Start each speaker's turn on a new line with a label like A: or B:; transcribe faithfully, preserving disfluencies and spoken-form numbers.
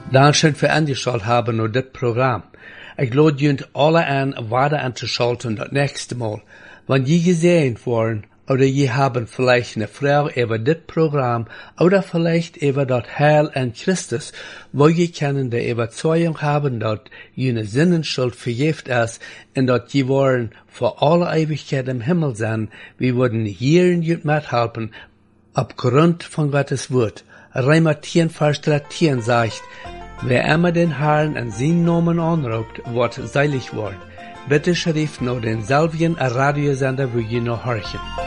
A: Dankeschön für angeschaut haben und das Programm. Ich lade junt alle an, weiter anzuschalten das nächste Mal. Wenn je gesehen worden, oder je haben vielleicht eine Frau über das Programm, oder vielleicht über das Heil an Christus, wo je können die Überzeugung haben, dass jene Sinnenschuld vergift ist, und dass je wollen für alle Ewigkeit im Himmel sein, wir würden hier in jut mithelfen, aufgrund von Gottes Wort. Römer zehn, Vers dreizehn sagt, wer immer den Herrn an seinen Namen anruft, wird seilig worden. Bitte schrift noch denselben Radiosender, wo ihr noch horchen.